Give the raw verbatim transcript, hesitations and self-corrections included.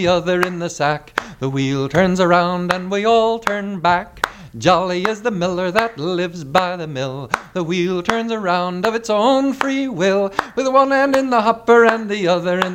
the other in the sack. The wheel turns around and we all turn back. Jolly is the miller that lives by the mill. The wheel turns around of its own free will, with one hand in the hopper and the other in